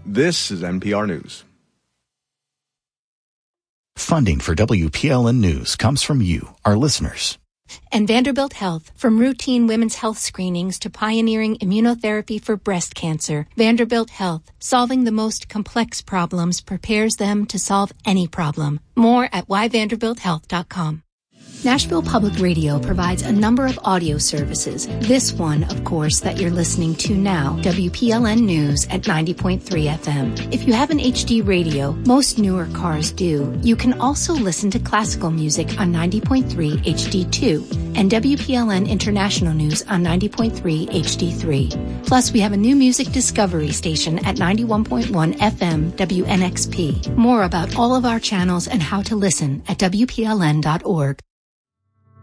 This is NPR News. Funding for WPLN News comes from you, our listeners. And Vanderbilt Health, from routine women's health screenings to pioneering immunotherapy for breast cancer, Vanderbilt Health, solving the most complex problems, prepares them to solve any problem. More at whyvanderbilthealth.com. Nashville Public Radio provides a number of audio services. This one, of course, that you're listening to now, WPLN News at 90.3 FM. If you have an HD radio, most newer cars do, you can also listen to classical music on 90.3 HD2 and WPLN International News on 90.3 HD3. Plus, we have a new music discovery station at 91.1 FM WNXP. More about all of our channels and how to listen at WPLN.org.